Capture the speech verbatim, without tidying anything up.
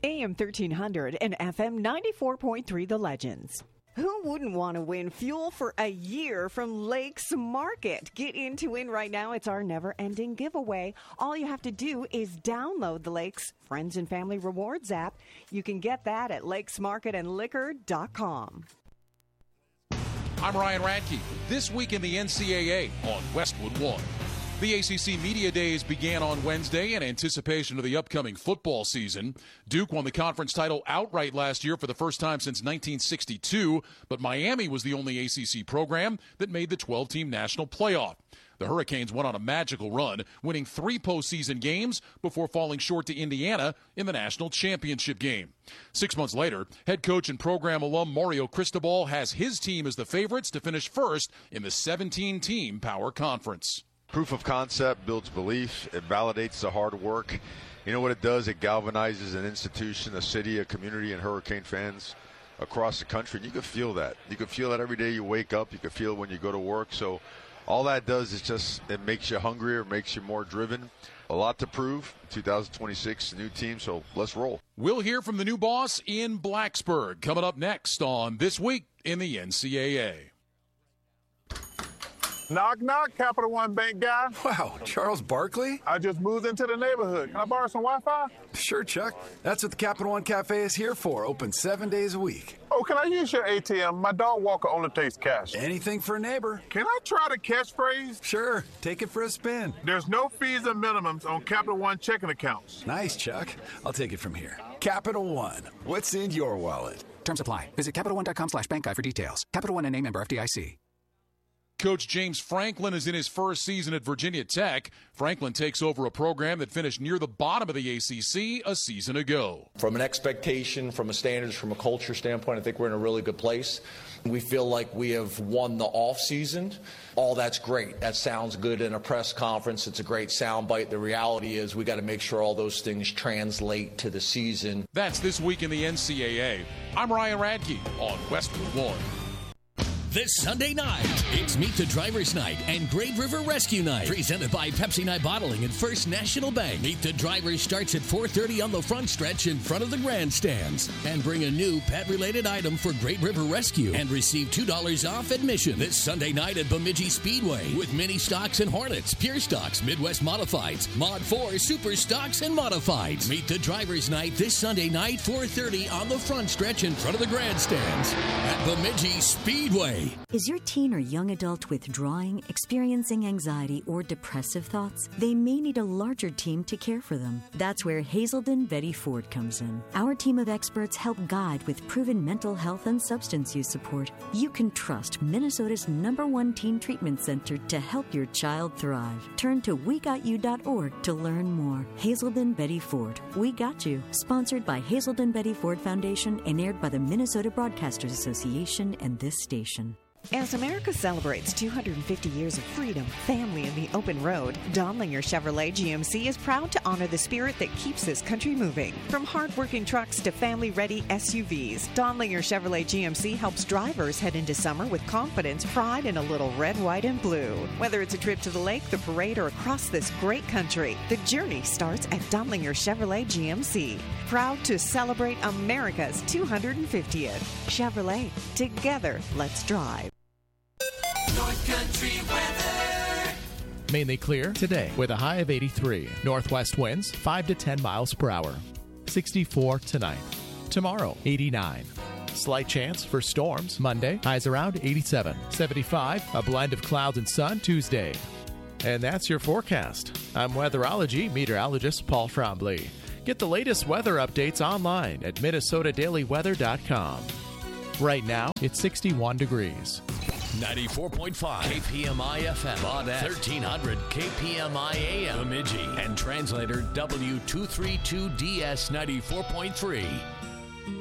A M thirteen hundred and F M ninety-four point three The Legends. Who wouldn't want to win fuel for a year from Lakes Market? Get in to win right now. It's our never-ending giveaway. All you have to do is download the Lakes Friends and Family Rewards app. You can get that at lakes market and liquor dot com. I'm Ryan Radke. This week in the N C double A on Westwood One. The A C C Media Days began on Wednesday in anticipation of the upcoming football season. Duke won the conference title outright last year for the first time since nineteen sixty-two, but Miami was the only A C C program that made the twelve-team national playoff. The Hurricanes went on a magical run, winning three postseason games before falling short to Indiana in the national championship game. Six months later, head coach and program alum Mario Cristobal has his team as the favorites to finish first in the seventeen-team Power Conference. Proof of concept builds belief. It validates the hard work. You know what it does? It galvanizes an institution, a city, a community, and Hurricane fans across the country. And you can feel that. You can feel that every day you wake up. You can feel it when you go to work. So all that does is just it makes you hungrier, makes you more driven. A lot to prove. twenty twenty-six, new team, so let's roll. We'll hear from the new boss in Blacksburg coming up next on This Week in the N C double A. Knock, knock, Capital One Bank guy. Wow, Charles Barkley? I just moved into the neighborhood. Can I borrow some Wi-Fi? Sure, Chuck. That's what the Capital One Cafe is here for, open seven days a week. Oh, can I use your A T M? My dog walker only takes cash. Anything for a neighbor. Can I try the catchphrase? Sure, take it for a spin. There's no fees and minimums on Capital One checking accounts. Nice, Chuck. I'll take it from here. Capital One, what's in your wallet? Terms apply. Visit Capital One dot com slash bank guide for details. Capital One N A member F D I C. Coach James Franklin is in his first season at Virginia Tech. Franklin takes over a program that finished near the bottom of the A C C a season ago. From an expectation, from a standards, from a culture standpoint, I think we're in a really good place. We feel like we have won the offseason. All that's great. That sounds good in a press conference. It's a great soundbite. The reality is we got to make sure all those things translate to the season. That's This Week in the N C double A. I'm Ryan Radke on Westwood One. This Sunday night, it's Meet the Drivers Night and Great River Rescue Night, presented by Pepsi Night Bottling and First National Bank. Meet the Drivers starts at four thirty on the front stretch in front of the grandstands. And bring a new pet-related item for Great River Rescue and receive two dollars off admission this Sunday night at Bemidji Speedway with Mini Stocks and Hornets, Pure Stocks, Midwest Modifieds, Mod four, Super Stocks, and Modifieds. Meet the Drivers Night this Sunday night, four thirty on the front stretch in front of the grandstands at Bemidji Speedway. Is your teen or young adult withdrawing, experiencing anxiety, or depressive thoughts? They may need a larger team to care for them. That's where Hazelden Betty Ford comes in. Our team of experts help guide with proven mental health and substance use support. You can trust Minnesota's number one teen treatment center to help your child thrive. Turn to we got you dot org to learn more. Hazelden Betty Ford, We Got You. Sponsored by Hazelden Betty Ford Foundation and aired by the Minnesota Broadcasters Association and this station. As America celebrates two hundred fifty years of freedom, family, and the open road, Donlinger Chevrolet G M C is proud to honor the spirit that keeps this country moving. From hard-working trucks to family-ready S U Vs, Donlinger Chevrolet G M C helps drivers head into summer with confidence, pride, and a little red, white, and blue. Whether it's a trip to the lake, the parade, or across this great country, the journey starts at Donlinger Chevrolet G M C. Proud to celebrate America's two hundred fiftieth. Chevrolet, together, let's drive. North Country weather. Mainly clear today with a high of eighty-three. Northwest winds five to ten miles per hour. sixty-four tonight. Tomorrow, eighty-nine. Slight chance for storms Monday. Highs around eighty-seven. seventy-five. A blend of clouds and sun Tuesday. And that's your forecast. I'm weatherology meteorologist Paul Trombley. Get the latest weather updates online at minnesota daily weather dot com. Right now, it's sixty-one degrees. ninety-four point five K P M I F M, Baudette, thirteen hundred K P M I A M, Bemidji, and translator W two thirty-two D S ninety-four point three.